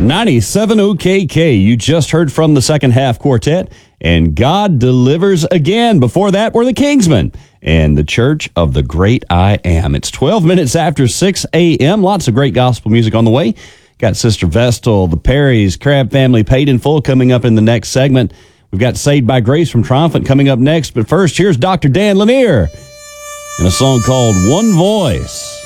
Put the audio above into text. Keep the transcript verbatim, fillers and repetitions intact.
ninety-seven O K K. You just heard from the Second Half Quartet and God Delivers Again. Before that were the Kingsmen and the Church of the Great I Am. It's twelve minutes after six a.m. Lots of great gospel music on the way. Got Sister Vestal, the Perrys, Crabb Family, Paid in Full coming up in the next segment. We've got Saved by Grace from Triumphant coming up next. But first, here's Doctor Dan Lanier and a song called One Voice.